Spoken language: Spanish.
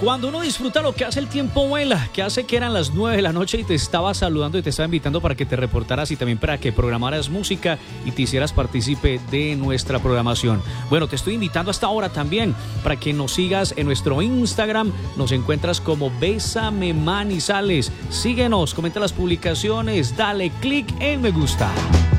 Cuando uno disfruta lo que hace, el tiempo vuela, que hace que eran las 9 de la noche y te estaba saludando y te estaba invitando para que te reportaras y también para que programaras música y te hicieras partícipe de nuestra programación. Bueno, te estoy invitando hasta ahora también para que nos sigas en nuestro Instagram. Nos encuentras como Bésame Manizales. Síguenos, comenta las publicaciones, dale click en me gusta.